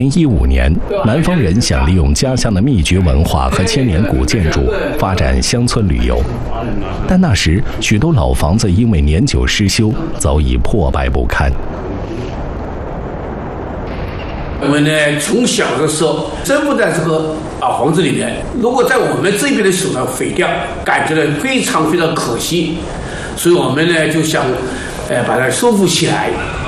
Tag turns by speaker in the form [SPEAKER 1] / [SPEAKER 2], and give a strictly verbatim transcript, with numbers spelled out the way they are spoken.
[SPEAKER 1] 二零一五年，南方人想利用家乡的秘诀文化和千年古建筑发展乡村旅游，但那时许多老房子因为年久失修，早已破败不堪。
[SPEAKER 2] 我们呢，从小的时候生活在这个老房子里面，如果在我们这边的时候呢毁掉，感觉呢非常非常可惜，所以我们呢就想，呃，把它修复起来。